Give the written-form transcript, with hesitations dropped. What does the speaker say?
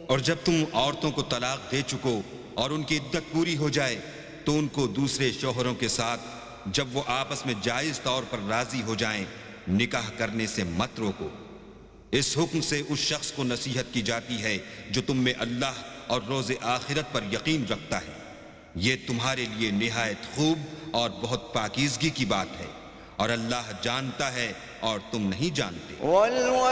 और जब तुम औरतों को तलाक दे चुको और उनकी इद्दत पूरी हो जाए तो उनको दूसरे शौहरों के साथ जब वो आपस में जायज तौर पर राजी हो जाएं निकाह करने से मत रोको। इस हुक्म से उस शख्स को नसीहत की जाती है जो तुम में अल्लाह और रोज़े आखिरत पर यकीन रखता है। ये तुम्हारे लिए निहायत खूब और बहुत पाकीज़गी की बात है और अल्लाह जानता है और तुम नहीं जानते।